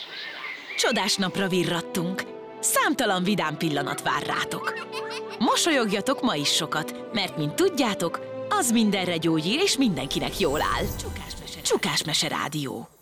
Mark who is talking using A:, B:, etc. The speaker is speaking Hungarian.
A: Csodás napra virrattunk. Számtalan vidám pillanat vár rátok. Mosolyogjatok ma is sokat, mert mint tudjátok, az mindenre gyógyír és mindenkinek jól áll. Csukás Mese Rádió.